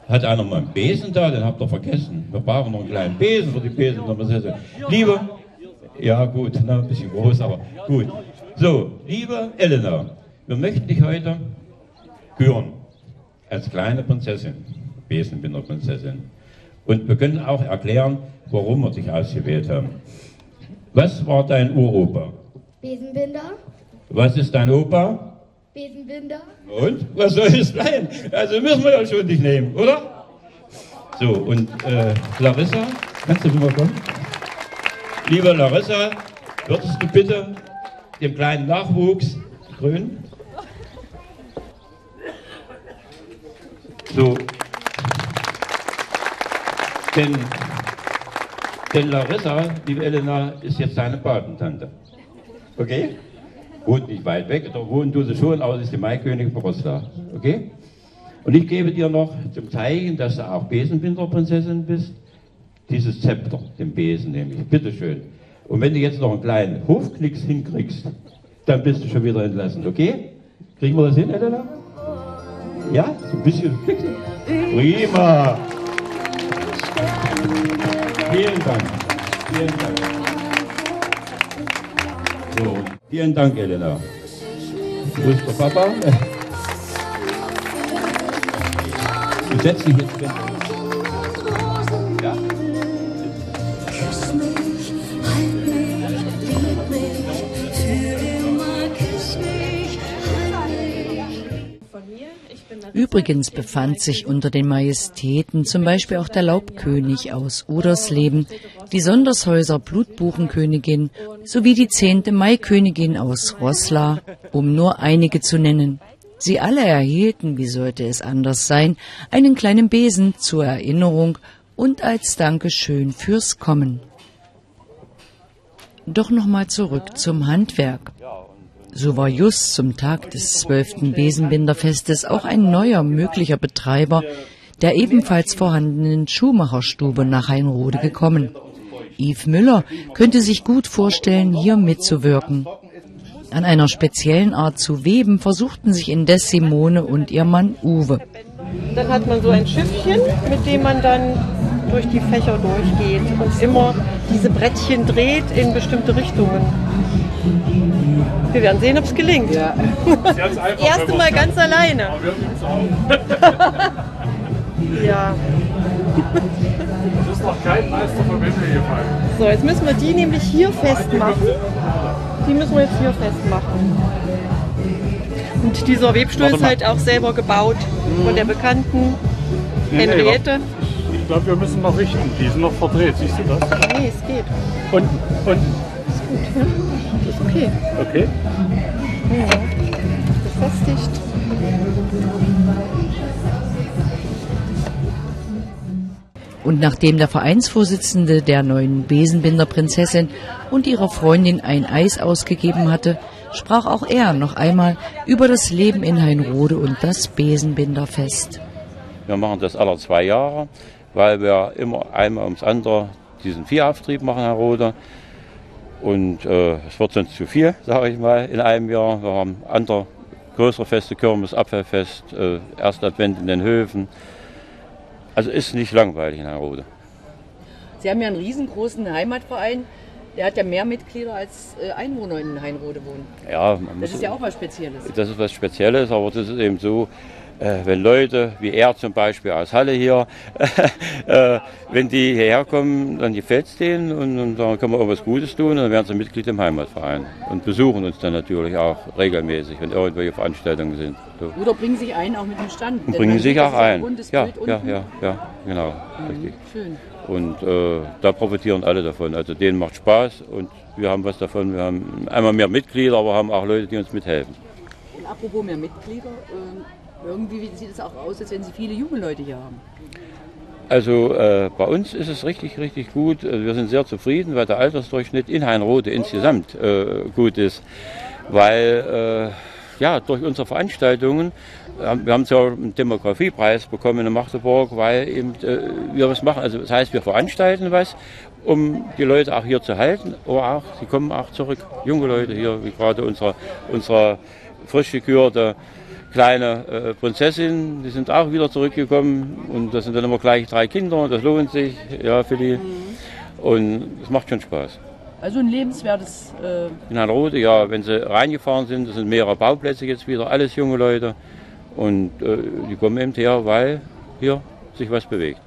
Hat einer mal einen Besen da? Den habt ihr vergessen. Wir brauchen noch einen kleinen Besen für die Besenprinzessin. Liebe, ja gut, na, ein bisschen groß, aber gut. So, liebe Elena, wir möchten dich heute küren. Als kleine Prinzessin, Besenbinderprinzessin. Und wir können auch erklären, warum wir dich ausgewählt haben. Was war dein Uropa? Besenbinder. Was ist dein Opa? Besenbinder. Und? Was soll es sein? Also müssen wir ja schon dich nehmen, oder? So, und Larissa, kannst du mal kommen? Liebe Larissa, würdest du bitte dem kleinen Nachwuchs grün? So. Denn Larissa, liebe Elena, ist jetzt deine Patentante. Okay? Wohnt nicht weit weg, da wohnen du sie schon, aber sie ist die Maikönigin von Rostock. Okay? Und ich gebe dir noch zum Zeichen, dass du auch Besenbinderprinzessin bist, dieses Zepter, den Besen nämlich. Bitteschön. Und wenn du jetzt noch einen kleinen Hofknicks hinkriegst, dann bist du schon wieder entlassen. Okay? Kriegen wir das hin, Elena? Ja? So ein bisschen fixen? Prima! Vielen Dank. Vielen Dank. So, vielen Dank, Elena. Wo ist der Papa? Du setzt dich jetzt. Ja? Übrigens befand sich unter den Majestäten zum Beispiel auch der Laubkönig aus Udersleben, die Sondershäuser Blutbuchenkönigin sowie die 10. Maikönigin aus Roßla, um nur einige zu nennen. Sie alle erhielten, wie sollte es anders sein, einen kleinen Besen zur Erinnerung und als Dankeschön fürs Kommen. Doch nochmal zurück zum Handwerk. So war just zum Tag des 12. Besenbinderfestes auch ein neuer möglicher Betreiber der ebenfalls vorhandenen Schuhmacherstube nach Hainrode gekommen. Yves Müller könnte sich gut vorstellen, hier mitzuwirken. An einer speziellen Art zu weben versuchten sich indes Simone und ihr Mann Uwe. Dann hat man so ein Schiffchen, mit dem man dann durch die Fächer durchgeht und immer diese Brettchen dreht in bestimmte Richtungen. Wir werden sehen, ob es gelingt. Ja. Das erste Mal ganz alleine. Aber wir üben es auch. Ja. Es ist noch kein Meisterverbände gefallen. So, jetzt müssen wir die nämlich hier festmachen. Die müssen wir jetzt hier festmachen. Und dieser Webstuhl ist halt auch selber gebaut von der bekannten Henriette. Ich glaube, wir müssen noch richten. Die sind noch verdreht. Siehst du das? Nee, es geht. Unten. Ist gut, ja? Ist okay. Okay. Ja, befestigt. Und nachdem der Vereinsvorsitzende der neuen Besenbinderprinzessin und ihrer Freundin ein Eis ausgegeben hatte, sprach auch er noch einmal über das Leben in Hainrode und das Besenbinderfest. Wir machen das alle 2 Jahre, weil wir immer einmal ums andere diesen Viehauftrieb machen, Herr Rode. Und es wird sonst zu viel, sage ich mal, in einem Jahr. Wir haben andere größere Feste, Kirmes, Apfelfest, Erstadvent in den Höfen. Also ist nicht langweilig in Hainrode. Sie haben ja einen riesengroßen Heimatverein. Der hat ja mehr Mitglieder als Einwohner in Hainrode wohnen. Ja, das ist ja auch was Spezielles. Das ist was Spezielles, aber das ist eben so, wenn Leute, wie er zum Beispiel aus Halle hier, wenn die hierher kommen, dann gefällt es denen und dann können wir irgendwas Gutes tun und dann werden sie Mitglied im Heimatverein und besuchen uns dann natürlich auch regelmäßig, wenn irgendwelche Veranstaltungen sind. So. Oder bringen sich ein, auch mit dem Stand. Und bringen sich auch ein. Ja, genau. Richtig. Schön. Und da profitieren alle davon. Also denen macht Spaß und wir haben was davon. Wir haben einmal mehr Mitglieder, aber haben auch Leute, die uns mithelfen. Und apropos mehr Mitglieder, irgendwie sieht es auch aus, als wenn Sie viele junge Leute hier haben. Also bei uns ist es richtig gut. Wir sind sehr zufrieden, weil der Altersdurchschnitt in Hainrode insgesamt gut ist. Weil durch unsere Veranstaltungen, wir haben zwar einen Demografiepreis bekommen in Magdeburg, weil eben wir was machen. Also das heißt, wir veranstalten was, um die Leute auch hier zu halten, aber auch, sie kommen auch zurück. Junge Leute hier, wie gerade unsere frisch gekürte kleine Prinzessin, die sind auch wieder zurückgekommen und das sind dann immer gleich 3 Kinder, das lohnt sich, ja, für die. Und es macht schon Spaß. Also ein lebenswertes... In Hanrode, ja, wenn sie reingefahren sind, das sind mehrere Bauplätze jetzt wieder, alles junge Leute und die kommen eben her, weil hier sich was bewegt.